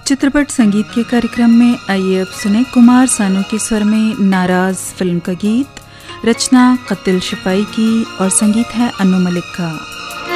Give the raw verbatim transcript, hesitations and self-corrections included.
चित्रपट संगीत के कार्यक्रम में आइए अब सुने कुमार सानू के स्वर में नाराज फिल्म का गीत। रचना कतिल शिपाई की और संगीत है अनु मलिक का।